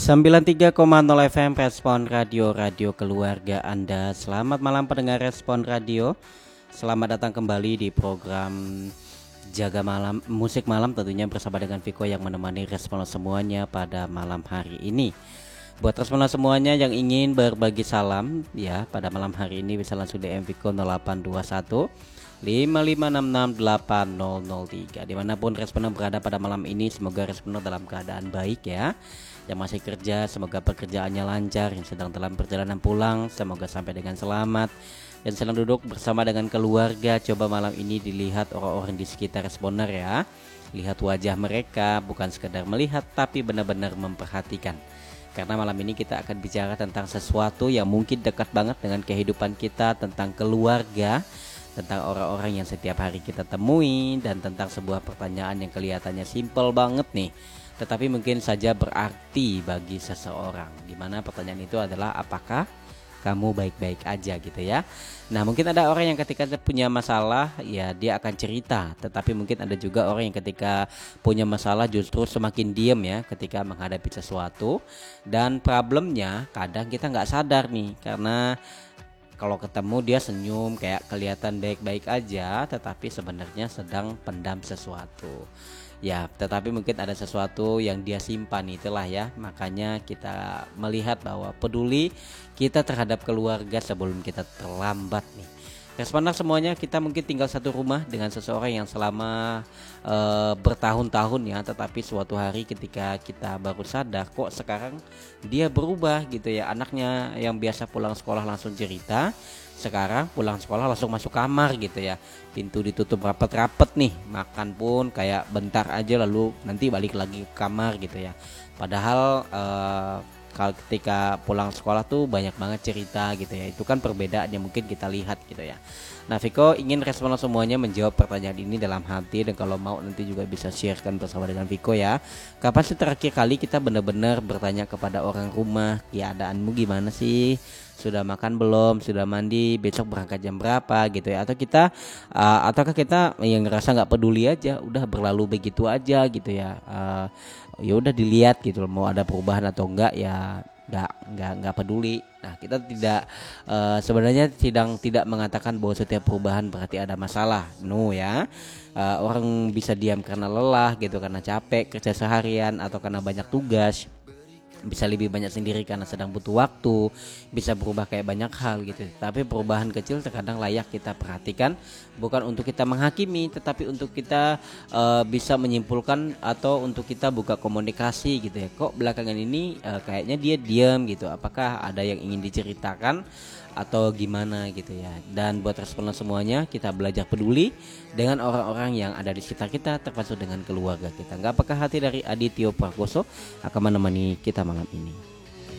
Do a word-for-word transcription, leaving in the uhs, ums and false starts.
sembilan puluh tiga koma nol F M Respon Radio, radio keluarga Anda. Selamat malam pendengar Respon Radio. Selamat datang kembali di program Jaga Malam, Musik Malam tentunya bersama dengan Viko yang menemani Respon semuanya pada malam hari ini. Buat Respon semuanya yang ingin berbagi salam ya pada malam hari ini bisa langsung D M Viko nol delapan dua satu lima lima enam enam delapan nol nol tiga. Dimanapun Responer berada pada malam ini, semoga Responer dalam keadaan baik ya. Yang masih kerja, semoga pekerjaannya lancar. Yang sedang dalam perjalanan pulang, semoga sampai dengan selamat. Yang sedang duduk bersama dengan keluarga, coba malam ini dilihat orang-orang di sekitar Responer ya. Lihat wajah mereka, bukan sekedar melihat, tapi benar-benar memperhatikan. Karena malam ini kita akan bicara tentang sesuatu yang mungkin dekat banget dengan kehidupan kita, tentang keluarga, tentang orang-orang yang setiap hari kita temui, dan tentang sebuah pertanyaan yang kelihatannya simpel banget nih, tetapi mungkin saja berarti bagi seseorang. Dimana pertanyaan itu adalah apakah kamu baik-baik aja gitu ya. Nah mungkin ada orang yang ketika punya masalah ya dia akan cerita, tetapi mungkin ada juga orang yang ketika punya masalah justru semakin diem ya ketika menghadapi sesuatu. Dan problemnya kadang kita gak sadar nih, karena kalau ketemu dia senyum kayak kelihatan baik-baik aja, tetapi sebenarnya sedang pendam sesuatu. Ya, tetapi mungkin ada sesuatu yang dia simpan, itulah ya. Makanya kita melihat bahwa peduli kita terhadap keluarga sebelum kita terlambat nih. Responer semuanya, kita mungkin tinggal satu rumah dengan seseorang yang selama e, bertahun-tahun ya, tetapi suatu hari ketika kita baru sadar kok sekarang dia berubah gitu ya. Anaknya yang biasa pulang sekolah langsung cerita, sekarang pulang sekolah langsung masuk kamar gitu ya. Pintu ditutup rapet-rapet nih, makan pun kayak bentar aja lalu nanti balik lagi ke kamar gitu ya. Padahal e, kalau ketika pulang sekolah tuh banyak banget cerita gitu ya. Itu kan perbedaan yang mungkin kita lihat gitu ya. Nah Viko ingin respon semuanya menjawab pertanyaan ini dalam hati, dan kalau mau nanti juga bisa sharekan bersama dengan Viko ya. Kapan sih terakhir kali kita benar-benar bertanya kepada orang rumah, keadaanmu gimana sih? Sudah makan belum? Sudah mandi? Besok berangkat jam berapa gitu ya? Atau kita uh, ataukah kita yang ngerasa nggak peduli aja, udah berlalu begitu aja gitu ya? Uh, ya udah dilihat gitu loh, mau ada perubahan atau enggak ya nggak nggak nggak peduli. Nah kita tidak uh, sebenarnya sedang tidak mengatakan bahwa setiap perubahan berarti ada masalah, no ya. Uh, orang bisa diam karena lelah gitu, karena capek kerja seharian, atau karena banyak tugas. Bisa lebih banyak sendiri karena sedang butuh waktu, bisa berubah kayak banyak hal gitu. Tapi perubahan kecil terkadang layak kita perhatikan, bukan untuk kita menghakimi, tetapi untuk kita uh, bisa menyimpulkan atau untuk kita buka komunikasi gitu ya. Kok belakangan ini uh, kayaknya dia diam gitu, apakah ada yang ingin diceritakan atau gimana gitu ya. Dan buat responden semuanya, kita belajar peduli dengan orang-orang yang ada di sekitar kita, termasuk dengan keluarga kita. Gak apakah hati dari Adityo Prakoso akan menemani kita malam ini.